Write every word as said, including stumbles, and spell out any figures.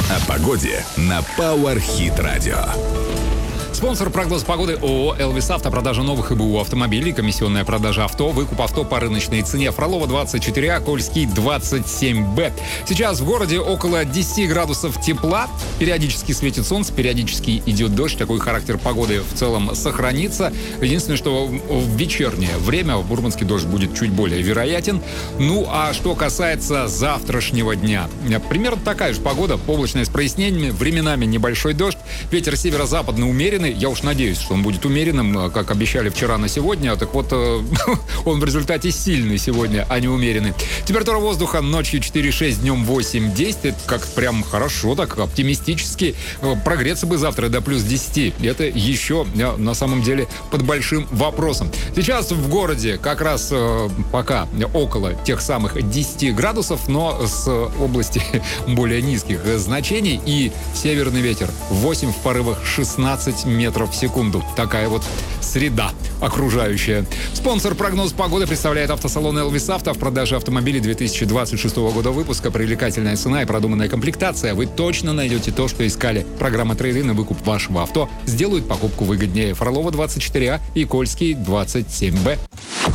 О погоде на Power Hit Radio. Спонсор прогноз погоды ООО «Элвис Авто». Продажа новых и БУ автомобилей, комиссионная продажа авто, выкуп авто по рыночной цене. Фролова двадцать четыре А, Кольский двадцать семь Б. Сейчас в городе около десяти градусов тепла. Периодически светит солнце, периодически идет дождь. Такой характер погоды в целом сохранится. Единственное, что в вечернее время в Мурманске дождь будет чуть более вероятен. Ну, а что касается завтрашнего дня. Примерно такая же погода, облачная с прояснениями, временами небольшой дождь. Ветер северо-западный умеренный. Я уж надеюсь, что он будет умеренным, как обещали вчера на сегодня. Так вот, он в результате сильный сегодня, а не умеренный. Температура воздуха ночью четыре-шесть, днем восемь-десять. Это как прям хорошо, так оптимистически. Прогреться бы завтра до плюс десяти. Это еще на самом деле под большим вопросом. Сейчас в городе как раз пока около тех самых десяти градусов, но с области более низких значений. И северный ветер восемь в порывах шестнадцать метров в секунду. Такая вот среда окружающая. Спонсор прогноз погоды представляет автосалон «Элвис Авто». В продаже автомобилей две тысячи двадцать шестого года выпуска. Привлекательная цена и продуманная комплектация. Вы точно найдете то, что искали. Программа трейд-ин и выкуп вашего авто сделают покупку выгоднее. Фролова двадцать четыре А и Кольский двадцать семь Б.